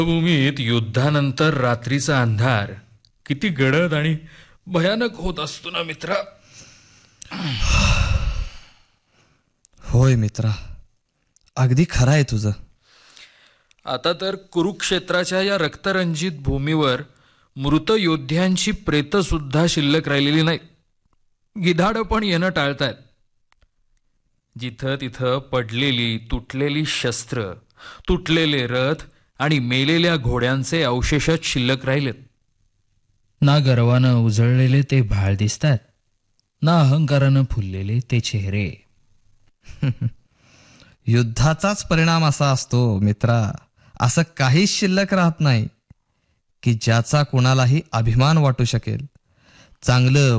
भूमीत युद्धानंतर रात्रीचा अंधार किती गडद आणि भयानक होत असतो ना मित्रा. होय मित्रा, अगदी खरं आहे तुझं. आता तर कुरुक्षेत्राच्या या रक्तरंजित भूमीवर मृत योद्ध्यांची प्रेत सुद्धा शिल्लक राहिलेली नाही. गिधाडं पण येणं टाळतायत. जिथं तिथं पडलेली तुटलेली शस्त्र, तुटलेले रथ आणि मेलेल्या घोड्यांचे अवशेषच शिल्लक राहिलेत. ना गर्वानं उजळलेले ते भाळ दिसतात, ना अहंकारानं फुललेले ते चेहरे. युद्धाचाच परिणाम असा असतो मित्रा. असं काहीच शिल्लक राहत नाही की ज्याचा कोणालाही अभिमान वाटू शकेल. चांगलं